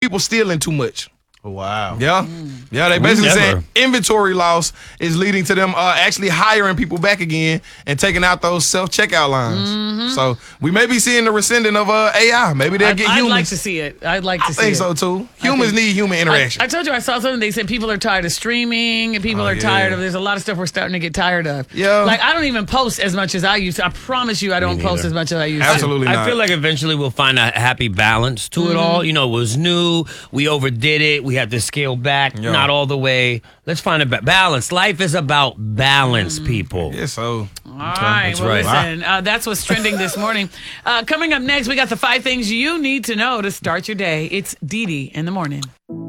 people stealing too much. Wow. Yeah. Yeah, they basically said inventory loss is leading to them actually hiring people back again and taking out those self-checkout lines. So we may be seeing the rescinding of AI. Maybe they'll get humans. I'd like to see it. I'd like to see it. I think so, too. Humans need human interaction. I told you I saw something. They said people are tired of streaming and people are tired of, there's a lot of stuff we're starting to get tired of. Yeah. Like, I don't even post as much as I used to. I promise you I don't post as much as I used to. Absolutely not. I feel like eventually we'll find a happy balance to it all. You know, it was new. We overdid it. We had to scale back. Not all the way. Let's find a balance. Life is about balance, people. Yeah, so. All right. That's well, right. listen, that's what's trending this morning. Coming up next, we got the 5 things you need to know to start your day. It's Dee Dee in the morning.